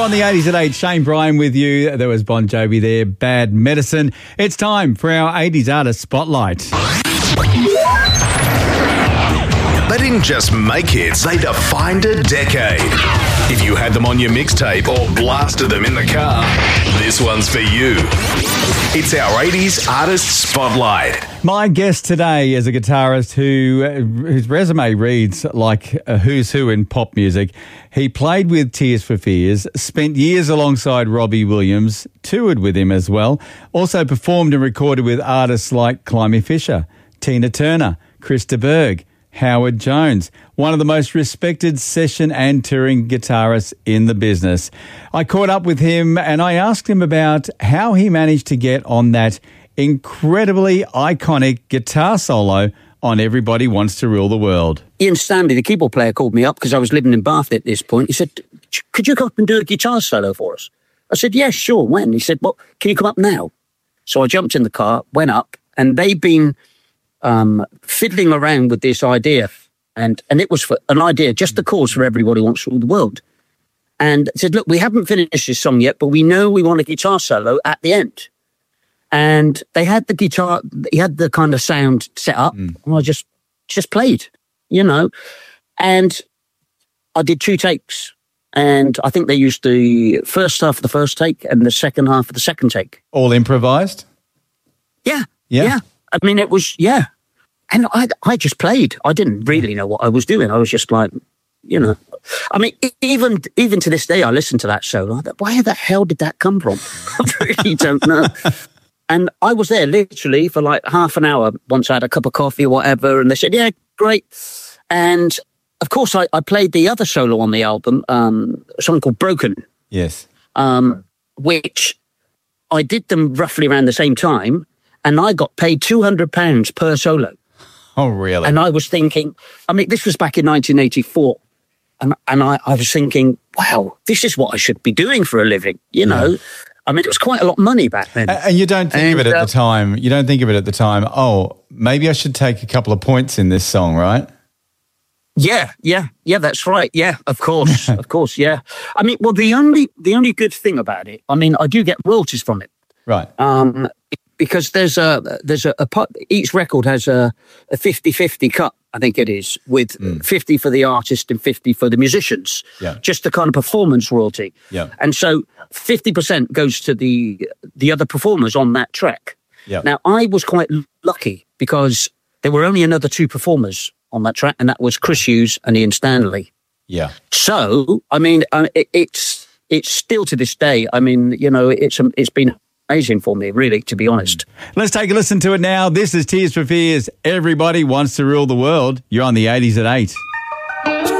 on the 80s at 8, Shane Bryan with you. There was Bon Jovi there, Bad Medicine. It's time for our 80s Artist Spotlight. They didn't just make hits, they defined a decade. If you had them on your mixtape or blasted them in the car, this one's for you. It's our 80s Artist Spotlight. My guest today is a guitarist whose resume reads like a who's who in pop music. He played with Tears for Fears, spent years alongside Robbie Williams, toured with him as well, also performed and recorded with artists like Climie Fisher, Tina Turner, Chris de Burgh, Howard Jones, one of the most respected session and touring guitarists in the business. I caught up with him and I asked him about how he managed to get on that incredibly iconic guitar solo on Everybody Wants to Rule the World. Ian Stanley, the keyboard player, called me up because I was living in Bath at this point. He said, could you come up and do a guitar solo for us? I said, yeah, sure. When? He said, well, can you come up now? So I jumped in the car, went up, and they've been fiddling around with this idea. And it was for an idea, just the chorus for Everybody Wants to Rule the World. And said, look, we haven't finished this song yet, but we know we want a guitar solo at the end. And they had the guitar, he had the kind of sound set up. And I just played, you know. And I did 2 takes. And I think they used the first half of the first take and the second half of the second take. All improvised? Yeah. I mean, it was, yeah. And I just played. I didn't really know what I was doing. I was just like, you know. I mean, even to this day, I listen to that show. I thought, where the hell did that come from? I really don't know. And I was there literally for like half an hour once I had a cup of coffee or whatever. And they said, yeah, great. And of course, I played the other solo on the album, a song called Broken. Yes. Which I did them roughly around the same time. And I got paid £200 per solo. Oh, really? And I was thinking, I mean, this was back in 1984. And I was thinking, wow, this is what I should be doing for a living, you know? I mean, it was quite a lot of money back then. And you don't think of it at the time. You don't think of it at the time, oh, maybe I should take a couple of points in this song, right? Yeah, that's right. Yeah, of course. Of course, yeah. I mean, well, the only good thing about it, I mean, I do get royalties from it. Right. Because there's a pot, each record has a 50-50 cut, I think it is, with 50 for the artist and 50 for the musicians. Yeah. Just the kind of performance royalty. Yeah. And so 50% goes to the other performers on that track. Yeah. Now, I was quite lucky because there were only another 2 performers on that track, and that was Chris Hughes and Ian Stanley. Yeah. So, I mean, it's still to this day, I mean, you know, it's been amazing for me, really, to be honest. Let's take a listen to it now. This is Tears for Fears. Everybody Wants to Rule the World. You're on the 80s at 8.